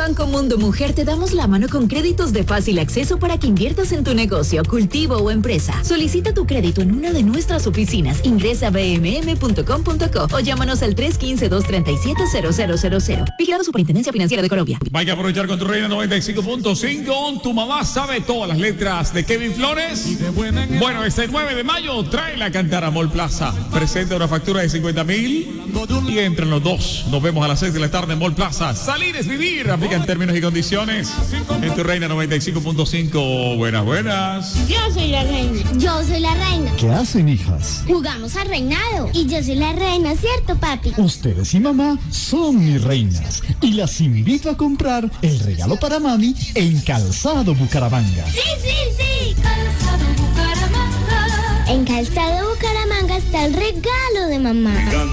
Banco Mundo Mujer te damos la mano con créditos de fácil acceso para que inviertas en tu negocio, cultivo o empresa. Solicita tu crédito en una de nuestras oficinas. Ingresa a bmm.com.co o llámanos al 315-237-0000. Vigilado Superintendencia Financiera de Colombia. Vaya a aprovechar con tu Reina 95.5. Tu mamá sabe todas las letras de Kevin Flores. Bueno, este 9 de mayo trae a cantar a Mall Plaza. Presenta una factura de 50,000 y entran los dos. Nos vemos a las 6 de la tarde en Mall Plaza. Salir es vivir. Aplica en términos y condiciones. En tu Reina 95.5. Buenas. Yo soy la reina. Yo soy la reina. ¿Qué hacen, hijas? Jugamos al reinado. Y yo soy la reina, ¿cierto, papi? Ustedes y mamá son mis reinas. Y las invito a comprar el regalo para mami en Calzado Bucaramanga. Sí. Calzado Bucaramanga. En Calzado Bucaramanga está el regalo de mamá.